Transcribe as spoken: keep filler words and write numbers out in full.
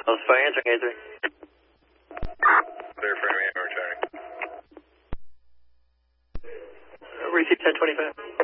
Alpha answering A three. Clear for me, returning. Receive ten twenty-five.